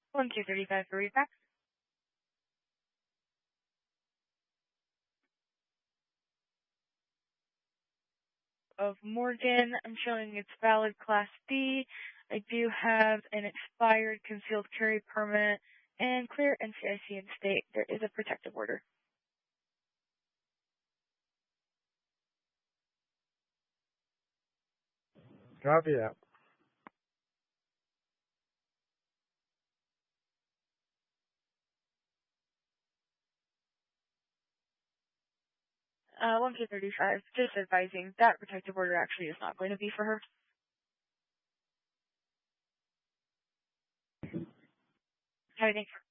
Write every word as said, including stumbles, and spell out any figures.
one two thirty-five for refax. Of Morgan, I'm showing it's valid Class B. I do have an expired concealed carry permit and clear N C I C in state. There is a protective order. Copy that. Uh, one two thirty-five, just advising that protective order actually is not going to be for her. Hi, thanks.